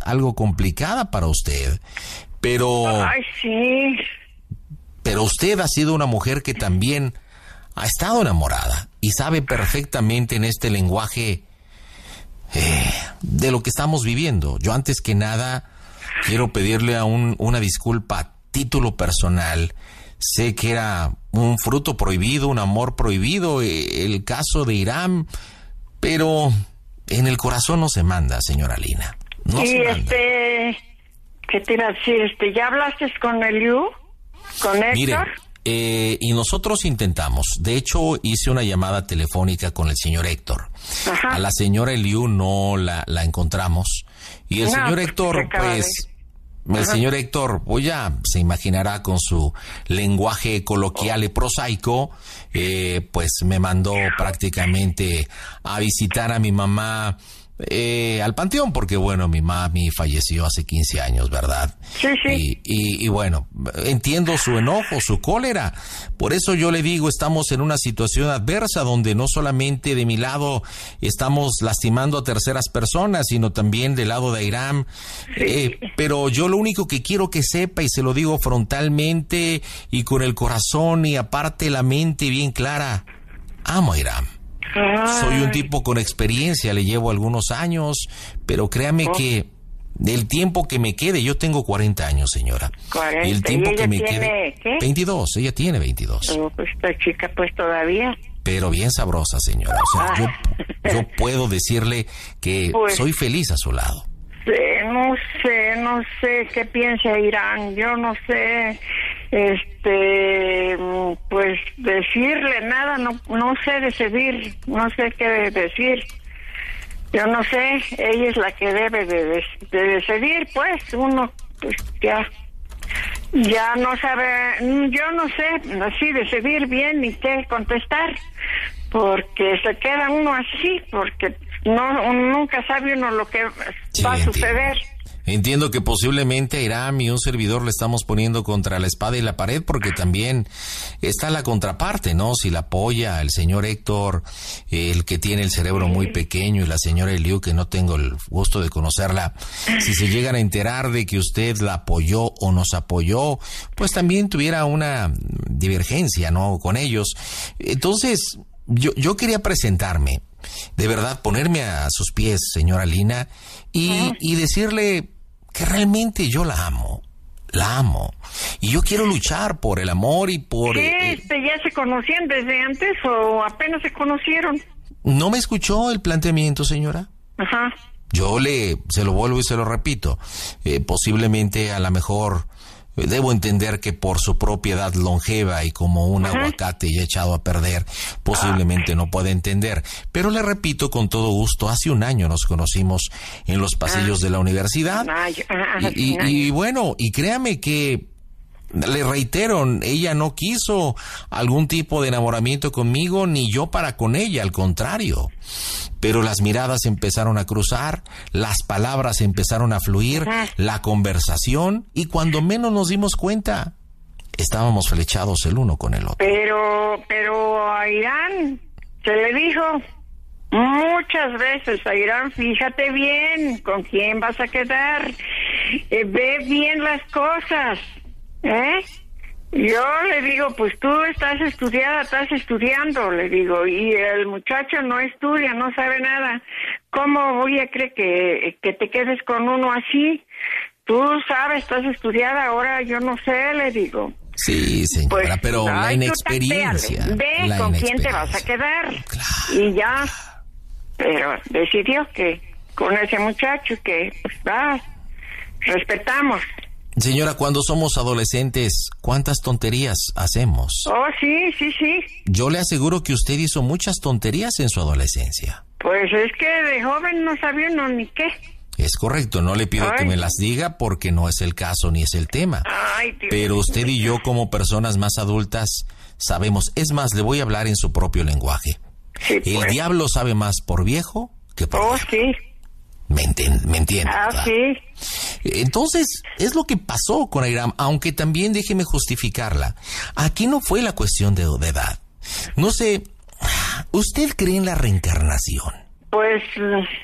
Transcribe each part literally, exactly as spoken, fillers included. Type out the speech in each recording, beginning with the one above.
algo complicada para usted, pero... Ay, sí. Pero usted ha sido una mujer que también ha estado enamorada y sabe perfectamente en este lenguaje eh, de lo que estamos viviendo. Yo antes que nada quiero pedirle a un, una disculpa a título personal. Sé que era un fruto prohibido, un amor prohibido, eh, el caso de Irán, pero en el corazón no se manda, señora Lina. No y se manda. este, ¿qué te iba a decir? Este, ¿ya hablaste con Eliu? ¿Con Héctor? Mire, eh, y nosotros intentamos. De hecho, hice una llamada telefónica con el señor Héctor. Ajá. A la señora Eliu no la, la encontramos. Y el No, señor pues, Héctor, se acaba pues... de- El Ajá. señor Héctor, pues ya se imaginará con su lenguaje coloquial y prosaico, eh, pues me mandó prácticamente a visitar a mi mamá eh, al panteón, porque bueno, mi mami falleció hace quince años, ¿verdad? Sí, sí. Y, y, y bueno, entiendo su enojo, su cólera. Por eso yo le digo, estamos en una situación adversa donde no solamente de mi lado estamos lastimando a terceras personas, sino también del lado de Irán. Eh, pero yo lo único que quiero que sepa, y se lo digo frontalmente y con el corazón y aparte la mente bien clara, amo a Irán. Ay. Soy un tipo con experiencia, le llevo algunos años, pero créame Oh. que el tiempo que me quede, yo tengo cuarenta años, señora. cuarenta. Y el tiempo ¿Y ella que me tiene quede... qué? veintidós, ella tiene veintidós. Oh, pues esta chica pues todavía. Pero bien sabrosa, señora. O sea, yo, yo puedo decirle que Pues- soy feliz a su lado. Sí, no sé, no sé qué piensa Irán, yo no sé, este, pues decirle nada, no, no sé decidir, no sé qué decir, yo no sé, ella es la que debe de, de, de decidir, pues uno, pues ya, ya no sabe, yo no sé, así decidir bien ni qué contestar, porque se queda uno así, porque no nunca sabe uno lo que Sí, va a entiendo. suceder. Entiendo que posiblemente a Irán y un servidor le estamos poniendo contra la espada y la pared, porque también está la contraparte, ¿no? Si la apoya el señor Héctor, el que tiene el cerebro muy pequeño, y la señora Eliu, que no tengo el gusto de conocerla, si se llegan a enterar de que usted la apoyó o nos apoyó, pues también tuviera una divergencia, ¿no? Con ellos. Entonces, yo, yo quería presentarme, de verdad, ponerme a sus pies, señora Lina, y, y decirle que realmente yo la amo, la amo, y yo quiero luchar por el amor y por... ¿Qué? eh, Este, ¿Ya se conocían desde antes o apenas se conocieron? ¿No me escuchó el planteamiento, señora? Ajá. Yo le, se lo vuelvo y se lo repito, eh, posiblemente a lo mejor... Debo entender que por su propiedad longeva y como un Ajá. aguacate ya echado a perder, posiblemente no puede entender. Pero le repito con todo gusto, hace un año nos conocimos en los pasillos de la universidad. Ay, ajá, Y, y, ay. y bueno, y créame que, le reitero, ella no quiso algún tipo de enamoramiento conmigo, ni yo para con ella, al contrario. Pero las miradas empezaron a cruzar, las palabras empezaron a fluir, Ajá. la conversación, y cuando menos nos dimos cuenta, estábamos flechados el uno con el otro. Pero, pero a Irán se le dijo muchas veces a Irán, fíjate bien con quién vas a quedar, eh, ve bien las cosas, ¿eh? Yo le digo, pues tú estás estudiada, estás estudiando, le digo, y el muchacho no estudia, no sabe nada. ¿Cómo voy a creer que, que te quedes con uno así? Tú sabes, estás estudiada, ahora yo no sé, le digo. Sí, señora, Pues, pero la ay, tú inexperiencia. tanteale, Ve la con quién te vas a inexperiencia. quedar. Claro. Y ya, pero decidió que con ese muchacho que, pues, va, respetamos. Señora, cuando somos adolescentes, ¿cuántas tonterías hacemos? Oh, sí, sí, sí. Yo le aseguro que usted hizo muchas tonterías en su adolescencia. Pues es que de joven no sabía uno ni qué. Es correcto, no le pido Ay. que me las diga porque no es el caso ni es el tema. Ay, Dios. Pero usted y yo como personas más adultas sabemos, es más, le voy a hablar en su propio lenguaje. Sí, El pues. diablo sabe más por viejo que por Oh, viejo. sí. ¿Me entiende? ¿Me entiende, Ah, verdad? sí. Entonces, es lo que pasó con Airam, aunque también déjeme justificarla. Aquí no fue la cuestión de, de edad. No sé, ¿usted cree en la reencarnación? Pues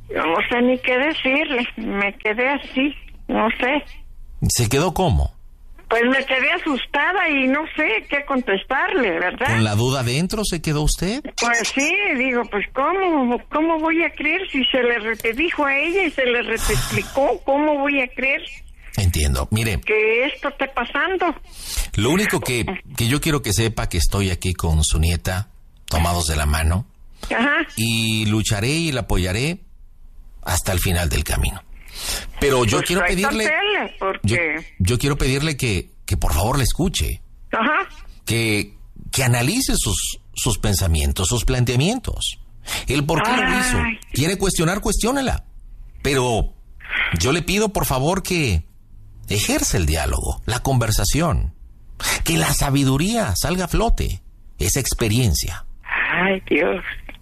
Yo no sé ni qué decirle, me quedé así, no sé. ¿Se quedó cómo? Pues me quedé asustada y no sé qué contestarle, ¿verdad? ¿Con la duda dentro se quedó usted? Pues sí, digo, pues ¿cómo, cómo voy a creer si se le re- dijo a ella y se le re- explicó? ¿Cómo voy a creer? Entiendo, mire. Que esto esté pasando. Lo único que, que yo quiero que sepa que estoy aquí con su nieta, tomados de la mano. Ajá. Y lucharé y la apoyaré hasta el final del camino. Pero yo Pues quiero hay pedirle... tele, porque... Yo, yo quiero pedirle que, que por favor le escuche. Ajá. Que, que analice sus, sus pensamientos, sus planteamientos. El por qué Ay. lo hizo. Quiere cuestionar, cuestiónela. Pero yo le pido por favor que ejerza el diálogo, la conversación. Que la sabiduría salga a flote. Esa experiencia. Ay, Dios.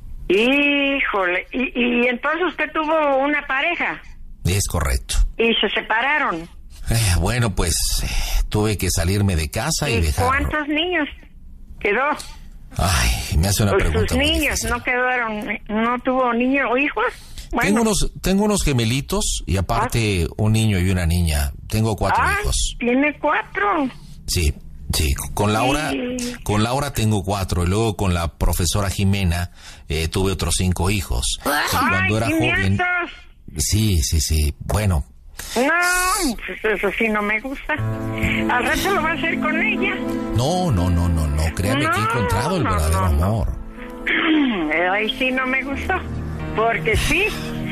Híjole. Y, y entonces usted tuvo una pareja. Es correcto. Y se separaron. Eh, bueno, pues eh, tuve que salirme de casa y, ¿Y dejar... cuántos niños quedó? Ay, me hace una Pues pregunta sus muy niños difícil. no quedaron, no tuvo niños o hijos. Bueno. Tengo unos, tengo unos gemelitos y aparte un niño y una niña. Tengo cuatro Ah, hijos. tiene cuatro. Sí, sí. Con Laura, Sí. con Laura tengo cuatro y luego con la profesora Jimena eh, tuve otros cinco hijos. Y Ay, cuando era joven, quinientos. sí, sí, sí. Bueno, No, pues eso sí no me gusta. Al rato lo va a hacer con ella. no, no, no, no, no. Créanme que he No, encontrado el no, verdadero no, no. amor. Ahí sí no me gustó. Porque sí.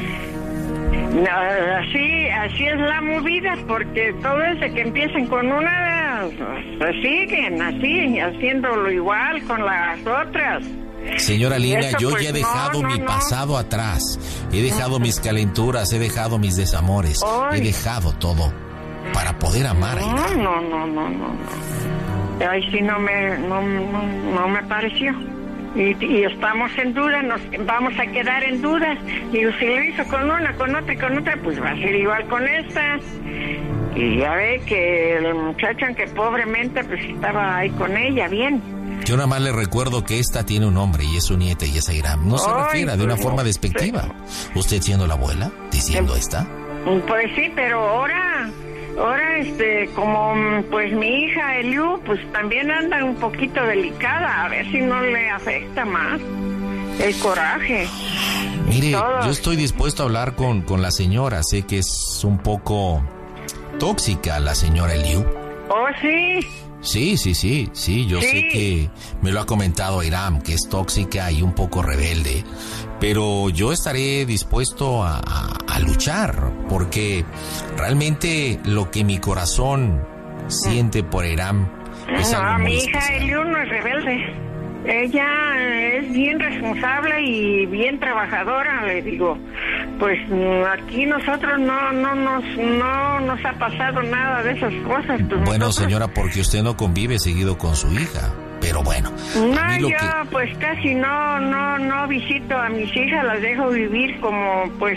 No, así, así es la movida, porque todo desde que empiecen con una, pues siguen así, haciéndolo igual con las otras. Señora Lina, Eso, yo pues, ya he no, dejado no, mi no. pasado atrás. He dejado mis calenturas, he dejado mis desamores. Ay. He dejado todo para poder amar a No, Irán. no, no, no, no, no. Ahí sí no me, no, no, no me pareció. Y, y estamos en duda, nos vamos a quedar en dudas. Digo, si lo hizo con una, con otra y con otra, pues va a ser igual con esta. Y ya ve que el muchacho, aunque pobremente, pues estaba ahí con ella, bien. Yo nada más le recuerdo que esta tiene un nombre y es su nieta y es Airam. No se Ay, refiera de una pues, forma no despectiva. ¿Usted siendo la abuela? ¿Diciendo esta? Pues sí, pero ahora, ahora este, como pues mi hija Eliu, pues también anda un poquito delicada, a ver si no le afecta más el coraje. Mire, Todo. yo estoy dispuesto a hablar con, con la señora. Sé que es un poco tóxica la señora Eliu. Oh, sí. Sí, sí, sí, sí, yo Sí. sé que me lo ha comentado Irán, que es tóxica y un poco rebelde, pero yo estaré dispuesto a, a, a luchar, porque realmente lo que mi corazón siente por Irán es No, algo muy mi hija especial. Eliu no es rebelde. Ella es bien responsable y bien trabajadora, le digo. Pues mm, aquí nosotros no no nos no nos ha pasado nada de esas cosas. Pues Bueno, nosotros- señora, porque usted no convive seguido con su hija, pero bueno. a No, mí lo yo que- pues casi no no no visito a mis hijas, las dejo vivir como pues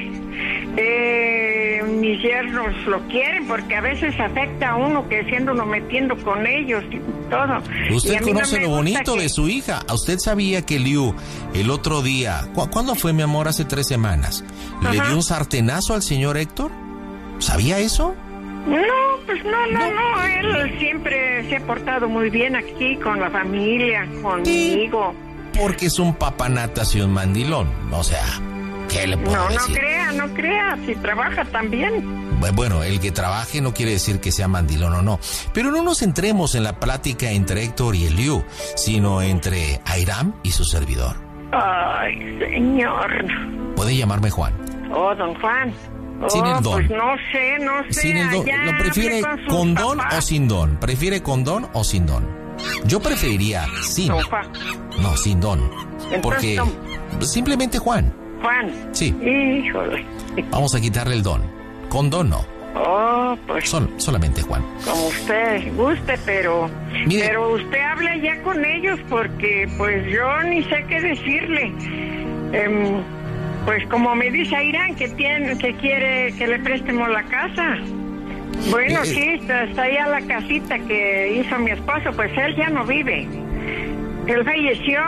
eh, mis yernos lo quieren, porque a veces afecta a uno que siendo uno metiendo con ellos y todo. Y Usted a mí no conoce me lo gusta bonito que- de su hija. ¿Usted sabía que Liu el otro día, ¿cu- ¿cuándo fue, mi amor? Hace tres semanas, le Ajá. dio un sartenazo al señor Héctor? ¿Sabía eso? No, pues no, no, no, él siempre se ha portado muy bien aquí con la familia, conmigo. Porque es un papanatas y un mandilón. O sea, ¿qué le puedo No, no decir? crea, no crea, si trabaja también. Bueno, el que trabaje no quiere decir que sea mandilón o no. Pero no nos centremos en la plática entre Héctor y el Liu, sino entre Airam y su servidor. Ay, señor. Puede llamarme Juan. Oh, don Juan. Oh, Sin el don. Pues no sé, no sé. Sin el don. allá ¿Lo prefiere hablé sus con don papás. o sin don? ¿Prefiere con don o sin don? Yo preferiría sin. Don Juan. No, sin don. Porque Entonces, simplemente Juan. Juan. Sí. Híjole. Vamos a quitarle el don. Con don no. Oh, pues Sol- solamente Juan. como usted guste, pero Mire. pero usted habla ya con ellos porque pues yo ni sé qué decirle. Em, pues como me dice Irán que tiene que quiere que le prestemos la casa. Bueno, Eh, sí, está, está allá la casita que hizo mi esposo, pues él ya no vive. Él falleció,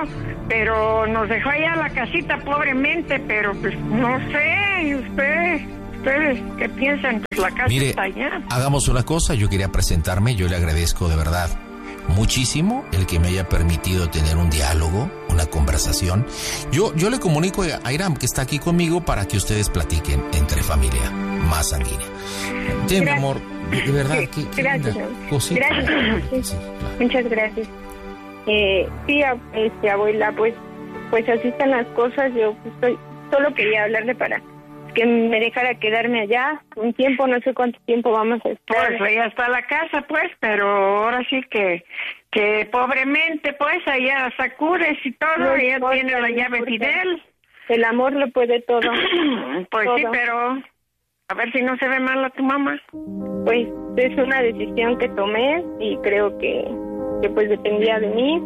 pero nos dejó allá la casita pobremente, pero pues no sé, usted, ustedes qué piensan, pues la casa Mire, está allá. Hagamos una cosa, yo quería presentarme, yo le agradezco de verdad muchísimo el que me haya permitido tener un diálogo, una conversación. Yo, yo le comunico a Iram que está aquí conmigo para que ustedes platiquen entre familia más sanguínea. Sí, mi amor, de verdad, sí, qué, qué gracias, linda cosita. Gracias. Sí, Sí, claro. muchas gracias. Eh, sí, este, abuela, pues, pues así están las cosas. Yo pues, estoy, solo quería hablarle para que me dejara quedarme allá un tiempo, no sé cuánto tiempo vamos a estar. Pues ya está la casa, pues, pero ahora sí que, que pobremente, pues, allá sacudes y todo, No ella importa, tiene la no llave importa. Fidel. El amor lo puede todo. Pues todo. sí, pero a ver si no se ve mal a tu mamá. Pues es una decisión que tomé y creo que, que pues dependía de mí,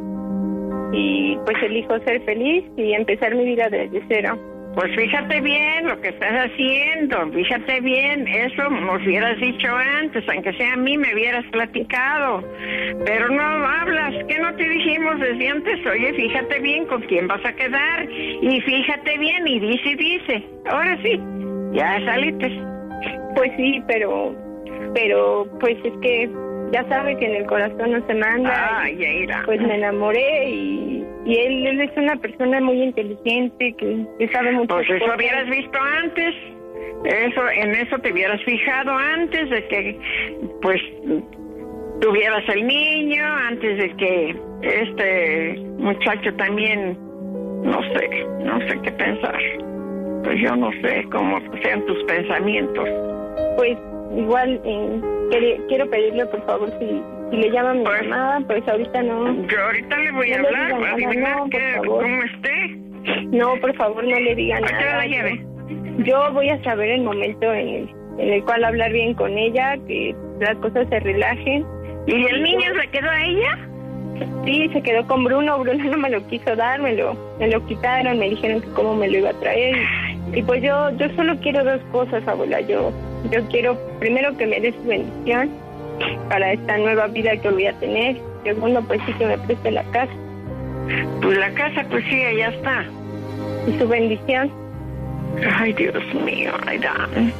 y pues elijo ser feliz y empezar mi vida desde cero. Pues fíjate bien lo que estás haciendo, fíjate bien, eso nos hubieras dicho antes, aunque sea a mí me hubieras platicado, pero no hablas, ¿qué no te dijimos desde antes? Oye, fíjate bien con quién vas a quedar, y fíjate bien, y dice y dice, ahora sí, ya saliste. Pues sí, pero, pero pues es que ya sabe que en el corazón no se manda. Ay, Yaira. Pues me enamoré y, y él, él es una persona muy inteligente que, que sabe mucho. Pues eso hubieras visto antes, eso, en eso te hubieras fijado antes de que, pues, tuvieras el niño, antes de que este muchacho también, no sé, no sé qué pensar. Pues yo no sé cómo sean tus pensamientos. Pues igual eh, quiere, quiero pedirle por favor si, si le llama a mi Pues, mamá, pues ahorita no. Yo ahorita le voy a No le hablar, diga voy a nada, adivinar no, por que, favor. cómo esté. No, por favor no le digan Ahí te nada. la llave. Yo, yo voy a saber el momento en el, en el cual hablar bien con ella, que las cosas se relajen. ¿Y el niño se quedó a ella? Sí, se quedó con Bruno, Bruno no me lo quiso dar, me lo, me lo quitaron, me dijeron que cómo me lo iba a traer. Y, y pues yo, yo solo quiero dos cosas, abuela. Yo, yo quiero primero que me dé su bendición para esta nueva vida que voy a tener. Segundo, pues sí que me preste la casa. Pues la casa, pues sí, allá está. Y su bendición. Ay, Dios mío, ay, Dan.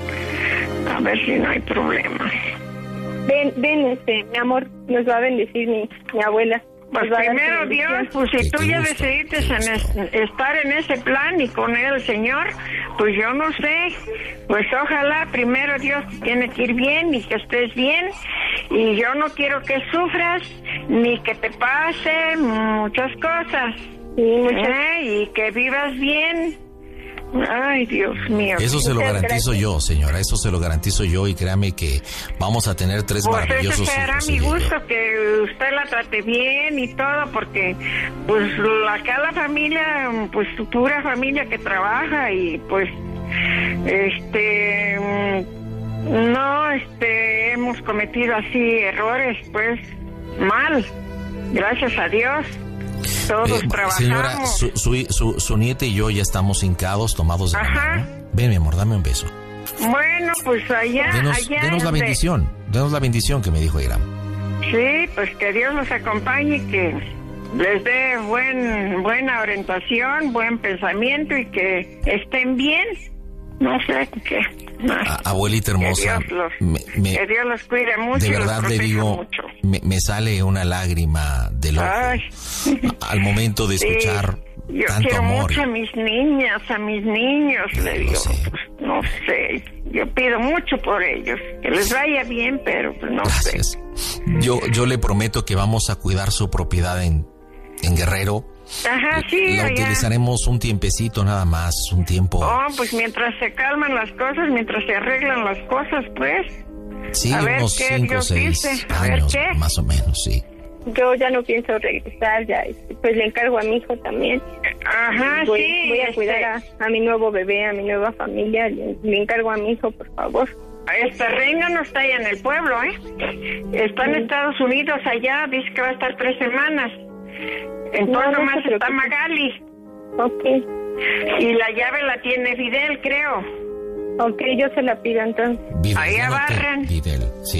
A ver si no hay problemas. Ven, ven, este, mi amor, nos va a bendecir mi, mi abuela. Pues Nos va a dar su primero bendición. Dios, pues si Qué- tú qué ya gusto, decidiste qué en gusto. es- estar en ese plan y con él, Señor, pues yo no sé, pues ojalá primero Dios te tiene que ir bien y que estés bien, y yo no quiero que sufras ni que te pasen muchas cosas, Sí, muchas ¿eh? Y que vivas bien. Ay, Dios mío. Eso se lo Muchas garantizo gracias. yo, señora, eso se lo garantizo yo, y créame que vamos a tener tres Pues ese maravillosos será hijos, mi ella y yo. gusto, que usted la trate bien y todo, porque pues acá la familia, pues su pura familia que trabaja, y pues este mm, no este hemos cometido así errores, pues mal, gracias a Dios. Todos Eh, trabajamos. señora, su, su, su, su nieta y yo ya estamos hincados, tomados de la Ajá. mano. Ven, mi amor, dame un beso. Bueno, pues allá, Denos, allá denos la este, bendición, denos la bendición que me dijo Iram. Sí, pues que Dios los acompañe, que les dé buen, buena orientación, buen pensamiento y que estén bien. No sé qué más. A- abuelita hermosa, que Dios los, me- me- que Dios los cuide mucho. de y los verdad le proteja digo, mucho. me, me sale una lágrima del ojo Ay. al momento de Sí, escuchar yo tanto quiero amor. mucho a mis niñas, a mis niños, le Lo digo. sé. Pues, no sé, yo pido mucho por ellos, que les vaya bien, pero pues no Gracias. sé. Yo, yo le prometo que vamos a cuidar su propiedad en, en Guerrero. Ajá, sí, La allá. utilizaremos un tiempecito nada más, un tiempo. Oh, pues mientras se calman las cosas, mientras se arreglan las cosas, pues. Sí, a ver unos qué cinco o Dios seis dice, a ver años, qué. más o menos, sí. Yo ya no pienso regresar, ya este, pues le encargo a mi hijo también. Ajá, voy, sí. voy a este, cuidar a, a mi nuevo bebé, a mi nueva familia, le, le encargo a mi hijo, por favor. Esta reina no está allá en el pueblo, ¿eh? Está en Estados Unidos allá, dice que va a estar tres semanas. Entonces No, no nomás se está preocupe. Magali. Ok, Y la llave la tiene Fidel, creo. ok, yo se la pido entonces. Videl, Ahí ya noté, abarran. Videl, sí.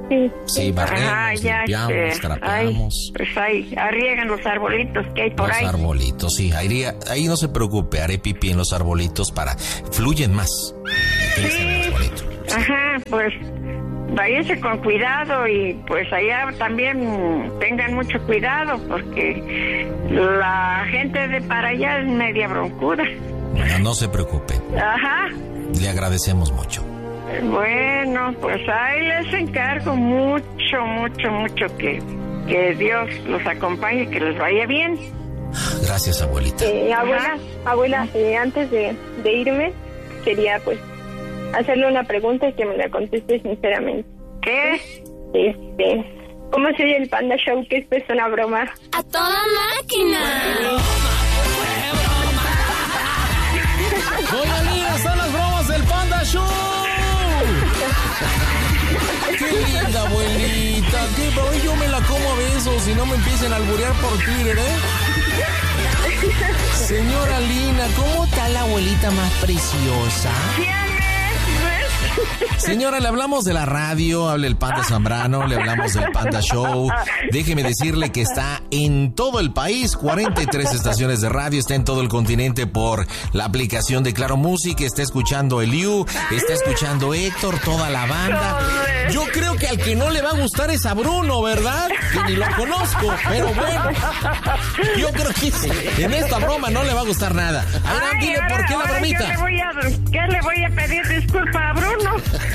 Sí, Sí, barremos, Ajá, ya, limpiamos, este, trapeamos. ay, pues ahí, arriegan los arbolitos que hay por Los ahí. arbolitos, sí, ahí, ahí no se preocupe, haré pipí en los arbolitos para... fluyen más. Sí, ajá, pues váyase con cuidado y pues allá también tengan mucho cuidado porque la gente de para allá es media broncuda. Bueno, no se preocupe, Ajá. le agradecemos mucho. Bueno, pues ahí les encargo mucho, mucho, mucho que, que Dios los acompañe y que les vaya bien. Gracias, abuelita. Eh, abuela, abuela, eh, antes de, de irme, quería pues hacerle una pregunta y que me la conteste sinceramente. ¿Qué? Este, ¿cómo se oye el Panda Show? Que esto es una broma. ¡A toda máquina! Doña Lina, están las bromas del Panda Show. Qué linda abuelita, qué pero yo me la como a besos y no me empiecen a alburear por Twitter, ¿eh? Señora Lina, ¿cómo está la abuelita más preciosa? Señora, le hablamos de la radio, habla el Panda Zambrano, le hablamos del Panda Show. Déjeme decirle que está en todo el país, cuarenta y tres estaciones de radio, está en todo el continente por la aplicación de Claro Música, está escuchando Eliu, está escuchando Héctor, toda la banda. Yo creo que al que no le va a gustar es a Bruno, ¿verdad? Que ni lo conozco, pero bueno. Yo creo que sí. En esta broma no le va a gustar nada. Ahora Ay, dile ahora, por qué la ahora, bromita. ¿qué le voy a, qué le voy a pedir disculpa a Bruno?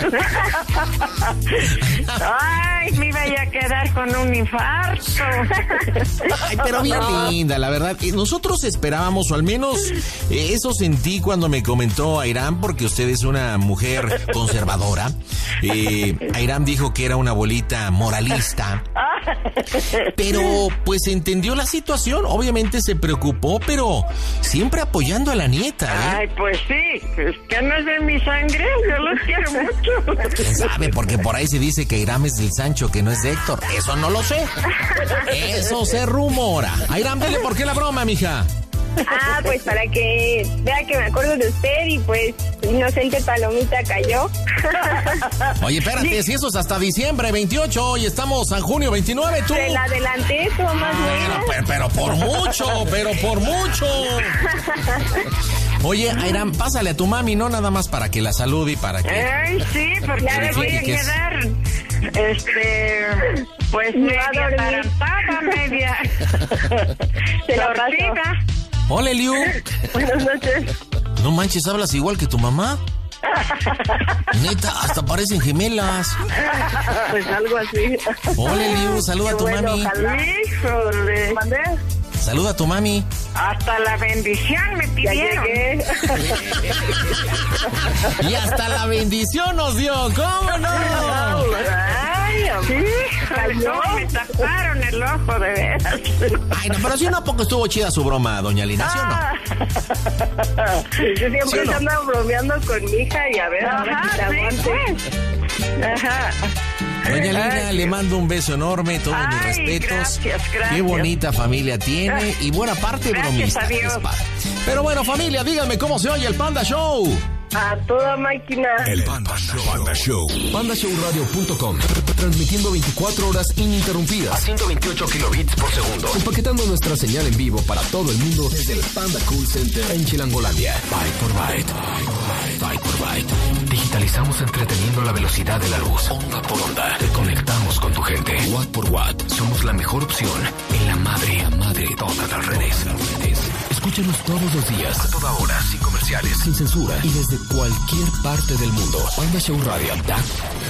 Ay, me iba a quedar con un infarto. Ay, pero bien linda, la verdad. Eh, Nosotros esperábamos, o al menos eh, eso sentí cuando me comentó Airam, porque usted es una mujer conservadora. Eh, Airam dijo que era una abuelita moralista. Pero pues entendió la situación, obviamente se preocupó, pero siempre apoyando a la nieta, ¿eh? Ay, pues sí, es que no es de mi sangre, yo los quiero mucho. ¿Quién sabe? Porque por ahí se dice que Airam es del Sancho, que no es de Héctor. Eso no lo sé. Eso se rumora. Airam, dile por qué la broma, mija. Ah, pues para que vea que me acuerdo de usted y pues inocente palomita cayó. Oye, espérate, si eso es hasta diciembre veintiocho y estamos en junio veintinueve, tú. Se la adelanté, tú más Pero, pero, pero por mucho, pero por mucho. Oye, Airam, pásale a tu mami, no nada más para que la salude y para que... Ay, sí, porque Ya le voy a verifique que es- quedar, este, pues Me va a media dormir. atarantada, media Se la paso. torcida. Hola, Eliu. Buenas noches. No manches, hablas igual que tu mamá. Neta, hasta parecen gemelas. Pues algo así. Hola, Eliu, saluda a tu Bueno, mami. ojalá. Híjole. ¿Mandé? Saluda a tu mami. Hasta la bendición me Ya pidieron. llegué. Y hasta la bendición nos dio, ¿cómo no? Ay, híjole, cómo me taparon el ojo, de veras. Ay, no, pero si no, ¿a poco estuvo chida su broma, doña Lina, ¿sí o no? Yo siempre ¿Sí o no? ando bromeando con mi hija y a ver, ahora Ajá, si te sí, aguante. pues. Ajá. Doña Lina, Ay, le mando un beso enorme, todos mis Ay, respetos. gracias, gracias. Qué bonita familia tiene y buena parte Gracias bromista. a Dios. es padre. Pero bueno, familia, díganme cómo se oye el Panda Show. A toda máquina. El Panda Show. Panda Show. panda show radio punto com. Transmitiendo veinticuatro horas ininterrumpidas. A ciento veintiocho kilobits por segundo. Empaquetando nuestra señal en vivo para todo el mundo desde el Panda Cool Center en Chilangolandia. Byte por byte. Byte por byte. Digitalizamos entreteniendo la velocidad de la luz. Onda por onda. Te conectamos con tu gente. Watt por watt. Somos la mejor opción en la madre a madre de todas las redes. Escúchanos todos los días. A toda hora. Sin comerciales. Sin censura. Y desde cualquier parte del mundo. Panda Show Radio.